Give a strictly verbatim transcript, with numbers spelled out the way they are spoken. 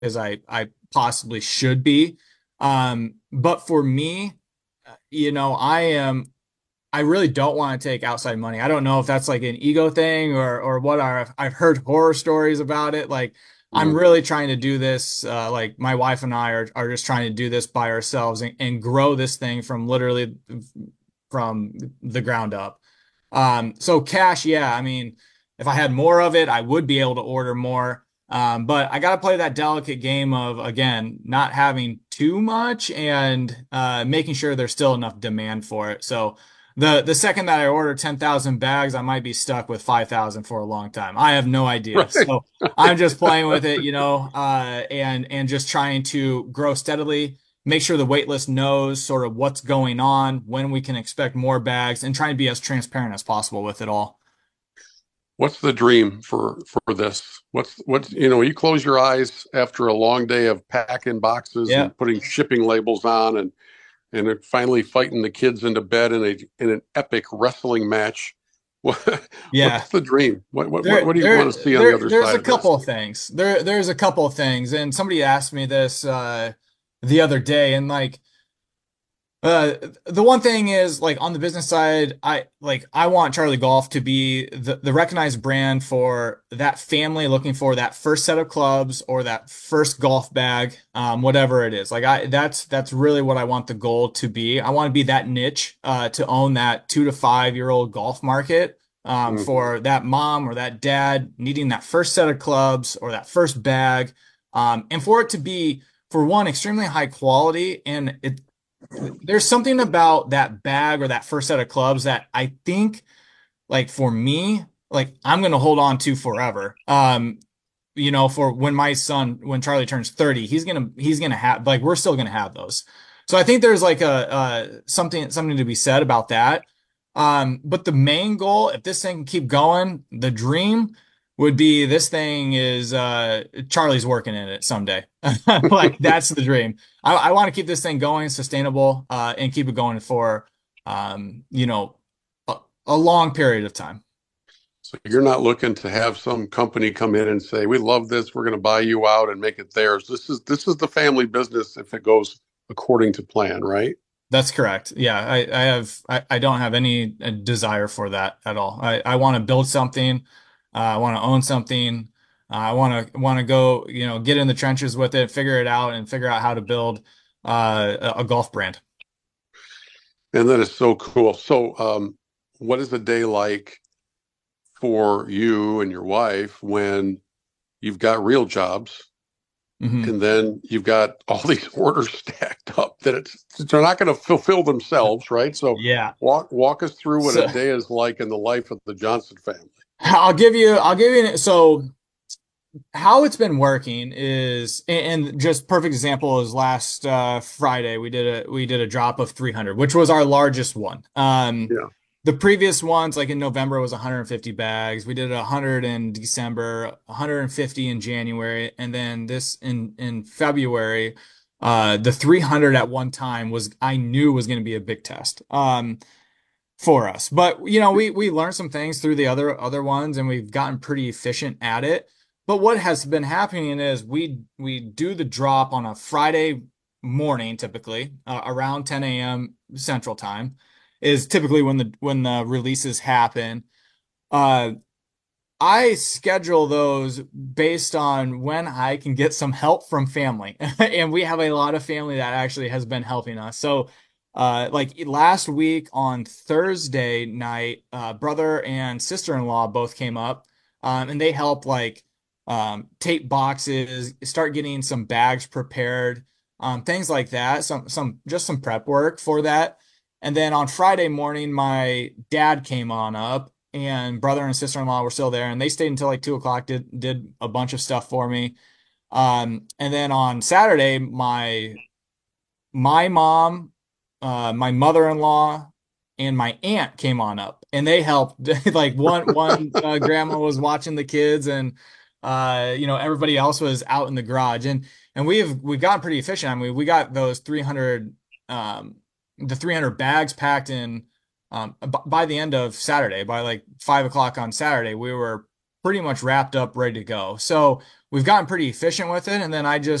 as I I possibly should be. Um, but for me, uh, you know, I am I really don't want to take outside money. I don't know if that's like an ego thing or or what are I've heard horror stories about it. Like I'm Mm. really trying to do this, uh, like my wife and I are are just trying to do this by ourselves and, and grow this thing from literally from the ground up. Um, so cash, yeah, I mean, if I had more of it, I would be able to order more. Um, but I got to play that delicate game of, again, not having too much and uh, making sure there's still enough demand for it. So the the second that I order ten thousand bags, I might be stuck with five thousand for a long time. I have no idea. Right. So I'm just playing with it, you know, uh, and and just trying to grow steadily, make sure the wait list knows sort of what's going on, when we can expect more bags, and trying to be as transparent as possible with it all. What's the dream for for this? What's what's you know, you close your eyes after a long day of packing boxes Yeah. and putting shipping labels on and and finally fighting the kids into bed in a in an epic wrestling match. What Yeah. what's the dream? What what There, what do you want to there, see on the there, other there's side a of this? couple of things. There, there's a couple of things, and somebody asked me this uh, the other day, and like, Uh, the one thing is like on the business side, I like I want Charlie Golf to be the, the recognized brand for that family looking for that first set of clubs or that first golf bag, um, whatever it is. Like I that's that's really what I want the goal to be. I want to be that niche, uh, to own that two to five year old golf market, um, Mm-hmm. for that mom or that dad needing that first set of clubs or that first bag, um, and for it to be for one extremely high quality and it there's something about that bag or that first set of clubs that I think, like for me, like I'm gonna hold on to forever. Um, you know, for when my son, when Charlie turns thirty, he's gonna he's gonna have like we're still gonna have those. So I think there's like a uh something something to be said about that. Um, but the main goal, if this thing can keep going, the dream would be this thing is uh Charlie's working in it someday. Like that's the dream. I, I want to keep this thing going, sustainable, uh, and keep it going for um, you know, a, a long period of time. So you're not looking to have some company come in and say, "We love this. We're going to buy you out and make it theirs." This is this is the family business if it goes according to plan, right? That's correct. Yeah, I, I have I, I don't have any uh, desire for that at all. I, I want to build something. Uh, I want to own something. Uh, I want to want to go, you know, get in the trenches with it, figure it out, and figure out how to build uh, a, a golf brand. And that is so cool. So, um, what is a day like for you and your wife when you've got real jobs Hmm. and then you've got all these orders stacked up that it's they're not going to fulfill themselves, right? So, Yeah. walk walk us through what a So day is like in the life of the Johnson family. I'll give you I'll give you so how it's been working is and and just perfect example is last uh Friday we did a we did a drop of three hundred, which was our largest one. Um Yeah. the previous ones like in November was one hundred fifty bags. We did one hundred in December, one hundred fifty in January, and then this in in February, uh the three hundred at one time was I knew was going to be a big test. Um for us. But you know, we we learned some things through the other other ones and we've gotten pretty efficient at it. But what has been happening is we we do the drop on a Friday morning typically, uh, around ten a m Central Time is typically when the when the releases happen. Uh I schedule those based on when I can get some help from family. And we have a lot of family that actually has been helping us. So, uh, like last week on Thursday night, uh, brother and sister-in-law both came up, um, and they helped like um, tape boxes, start getting some bags prepared, um, things like that. Some, some, just some prep work for that. And then on Friday morning, my dad came on up and brother and sister-in-law were still there and they stayed until like two o'clock, did did a bunch of stuff for me. Um, and then on Saturday, my my mom, uh, my mother-in-law, and my aunt came on up and they helped. Like one one uh, grandma was watching the kids and uh, you know, everybody else was out in the garage. And and we've we've gotten pretty efficient. I mean, we got those three hundred um the three hundred bags packed in um b by the end of Saturday, by like five o'clock on Saturday, we were pretty much wrapped up, ready to go. So we've gotten pretty efficient with it. And then I just